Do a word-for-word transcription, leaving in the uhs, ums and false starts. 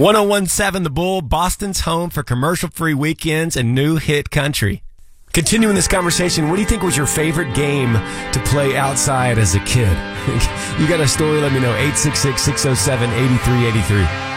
one oh one point seven The Bull, Boston's home for commercial-free weekends and new hit country. Continuing this conversation, what do you think was your favorite game to play outside as a kid? You got a story, let me know. eight six six, six oh seven, eight three eight three.